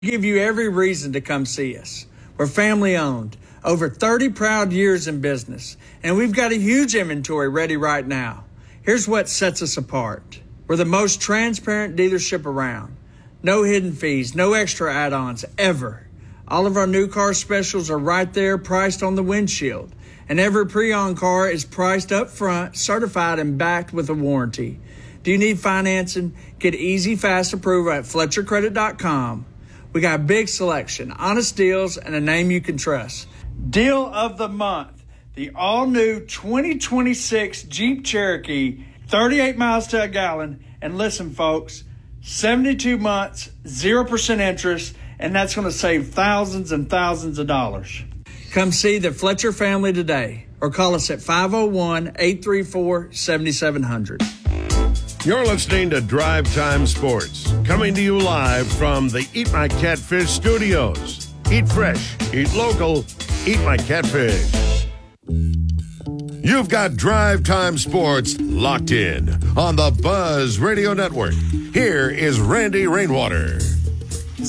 give you every reason to come see us. We're family owned, over 30 proud years in business, and we've got a huge inventory ready right now. Here's what sets us apart. We're the most transparent dealership around. No hidden fees, no extra add-ons ever. All of our new car specials are right there, priced on the windshield. And every pre-owned car is priced up front, certified, and backed with a warranty. Do you need financing? Get easy, fast approval at FletcherCredit.com. We got a big selection, honest deals, and a name you can trust. Deal of the month, the all-new 2026 Jeep Cherokee, 38 miles to a gallon. And listen, folks, 72 months, 0% interest, and that's going to save thousands and thousands of dollars. Come see the Fletcher family today or call us at 501-834-7700. You're listening to Drive Time Sports, coming to you live from the Eat My Catfish studios. Eat fresh, eat local, eat my catfish. You've got Drive Time Sports locked in on the Buzz Radio Network. Here is Randy Rainwater.